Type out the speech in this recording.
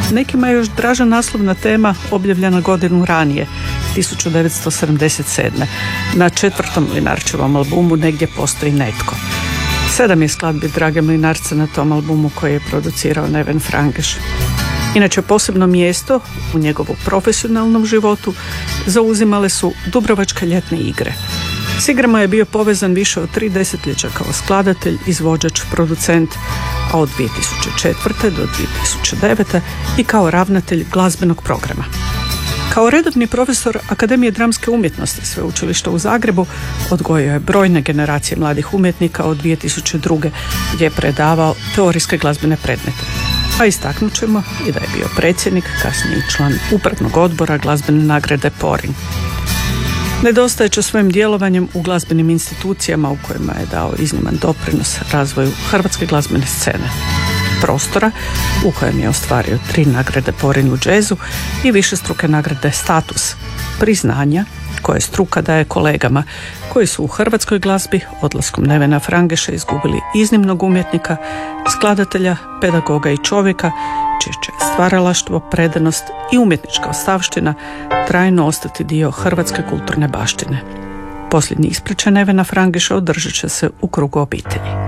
Nekima je još draža naslovna tema objavljena godinu ranije, 1977. Na 4. Mlinarčevom albumu Negdje postoji netko. 7 je skladbi Drage Mlinarce na tom albumu koji je producirao Neven Frangeš. Inače, posebno mjesto u njegovu profesionalnom životu zauzimale su Dubrovačke ljetne igre. S igrama je bio povezan više od 3 desetljeća kao skladatelj, izvođač, producent, a od 2004. do 2009. i kao ravnatelj glazbenog programa. Kao redovni profesor Akademije dramske umjetnosti Sveučilišta u Zagrebu odgojio je brojne generacije mladih umjetnika od 2002. gdje je predavao teorijske glazbene predmete. A istaknut ćemo i da je bio predsjednik, kasnije član upravnog odbora glazbene nagrade Porin. Nedostajeće svojim djelovanjem u glazbenim institucijama u kojima je dao izniman doprinos razvoju hrvatske glazbene scene. Prostora u kojem je ostvario 3 nagrade Porin u džezu i višestruke nagrade Status, priznanja koje struka daje kolegama koji su u hrvatskoj glazbi odlaskom Nevena Frangeša izgubili iznimnog umjetnika, skladatelja, pedagoga i čovjeka čije će stvaralaštvo, predanost i umjetnička ostavština trajno ostati dio hrvatske kulturne baštine. Posljednji ispričaj Nevena Frangeša održat će se u krugu obitelji.